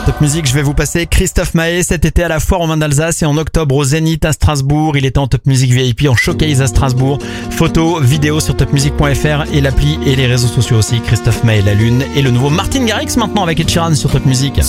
Top Music, je vais vous passer Christophe Maé cet été à la Foire aux Vins d'Alsace et en octobre au Zénith à Strasbourg. Il était en Top Music VIP, en showcase à Strasbourg. Photos, vidéos sur topmusic.fr et l'appli et les réseaux sociaux aussi. Christophe Maé, La Lune et le nouveau Martin Garrix maintenant avec Ed Sheeran sur Top Music.